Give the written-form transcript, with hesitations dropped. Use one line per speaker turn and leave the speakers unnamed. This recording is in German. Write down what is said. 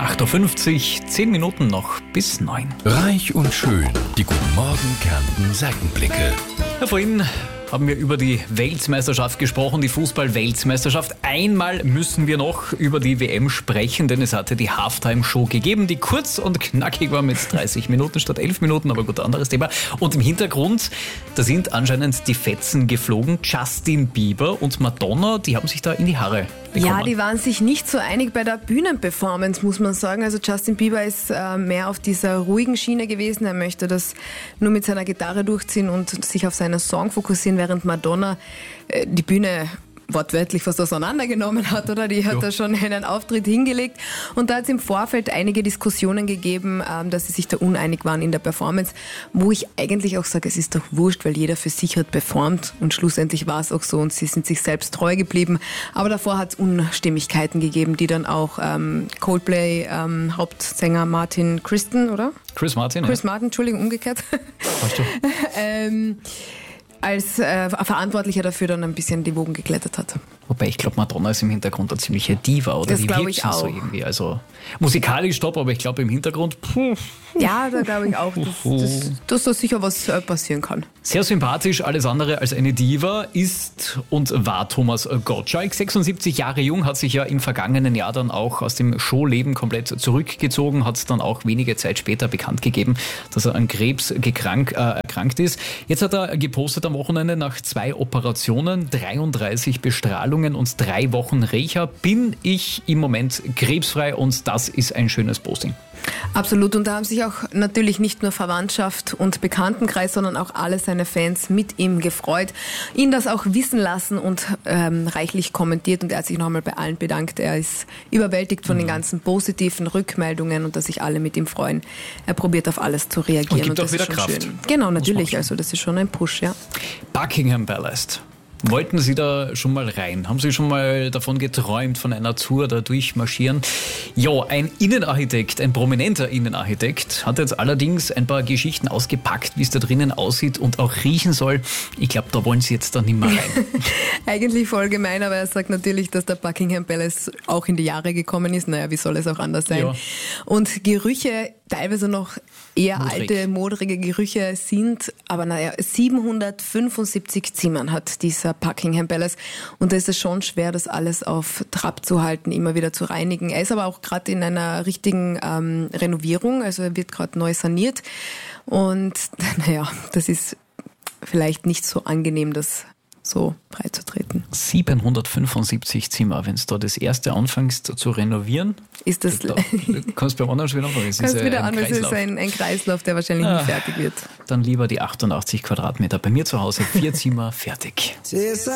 8.50 Uhr, 10 Minuten noch bis 9.
Reich und schön, die Guten Morgen Kärnten Seitenblicke.
Ja, vorhin haben wir über die Weltmeisterschaft gesprochen, die Fußball-Weltmeisterschaft. Einmal müssen wir noch über die WM sprechen, denn es hatte die Halftime-Show gegeben, die kurz und knackig war mit 30 Minuten statt 11 Minuten, aber gut, anderes Thema. Und im Hintergrund, da sind anscheinend die Fetzen geflogen. Justin Bieber und Madonna, die haben sich da in die Haare bekommen.
Ja, die waren sich nicht so einig bei der Bühnenperformance, muss man sagen. Also Justin Bieber ist mehr auf dieser ruhigen Schiene gewesen. Er möchte das nur mit seiner Gitarre durchziehen und sich auf seinen Song fokussieren, während Madonna die Bühne wortwörtlich fast auseinandergenommen hat, oder? Die hat da schon einen Auftritt hingelegt. Und da hat es im Vorfeld einige Diskussionen gegeben, dass sie sich da uneinig waren in der Performance, wo ich eigentlich auch sage, es ist doch wurscht, weil jeder für sich hat performt und schlussendlich war es auch so und sie sind sich selbst treu geblieben. Aber davor hat es Unstimmigkeiten gegeben, die dann auch Coldplay Hauptsänger Martin Kristen, oder?
Chris Martin,
Entschuldigung, umgekehrt. Als Verantwortlicher dafür dann ein bisschen die Wogen geklettert hat.
Wobei ich glaube, Madonna ist im Hintergrund eine ziemliche Diva, oder?
Das
die
glaube
wirkt
ich
schon so
auch.
irgendwie. Also musikalisch top, aber ich glaube im Hintergrund,
Ja, da glaube ich auch, dass da sicher was passieren kann.
Sehr sympathisch, alles andere als eine Diva ist und war Thomas Gottschalk. 76 Jahre jung, hat sich ja im vergangenen Jahr dann auch aus dem Showleben komplett zurückgezogen, hat dann auch wenige Zeit später bekannt gegeben, dass er an Krebs erkrankt ist. Jetzt hat er gepostet am Wochenende, nach 2 Operationen, 33 Bestrahlungen und 3 Wochen Reha bin ich im Moment krebsfrei und das ist ein schönes Posting.
Absolut, und da haben sich auch natürlich nicht nur Verwandtschaft und Bekanntenkreis, sondern auch alle seine Fans mit ihm gefreut, ihn das auch wissen lassen und reichlich kommentiert und er hat sich nochmal bei allen bedankt. Er ist überwältigt von den ganzen positiven Rückmeldungen und dass sich alle mit ihm freuen. Er probiert auf alles zu reagieren.
Und gibt
das
auch wieder
ist schon
Kraft.
schön. Genau, natürlich, also das ist schon ein Push, ja.
Buckingham Palace. Wollten Sie da schon mal rein? Haben Sie schon mal davon geträumt, von einer Tour da durchmarschieren? Ja, ein Innenarchitekt, ein prominenter Innenarchitekt, hat jetzt allerdings ein paar Geschichten ausgepackt, wie es da drinnen aussieht und auch riechen soll. Ich glaube, da wollen Sie jetzt da nicht mehr rein.
Eigentlich voll gemein, aber er sagt natürlich, dass der Buckingham Palace auch in die Jahre gekommen ist. Naja, wie soll es auch anders sein?
Ja.
Und Gerüche, teilweise noch eher
Modrig.
alte, modrige Gerüche sind, aber 775 Zimmern hat dieser Buckingham Palace und da ist es schon schwer, das alles auf Trab zu halten, immer wieder zu reinigen. Er ist aber auch gerade in einer richtigen Renovierung, also er wird gerade neu saniert und naja, das ist vielleicht nicht so angenehm, das so breitzutreten.
775 Zimmer, wenn du da das erste anfängst zu renovieren,
Ist das
da kannst du beim anderen schon wieder anfangen. Es
kannst
ist
wieder
ein
an, es ist
Kreislauf.
ein Kreislauf, der wahrscheinlich nie fertig wird.
Dann lieber die 88 Quadratmeter. Bei mir zu Hause 4 Zimmer, fertig.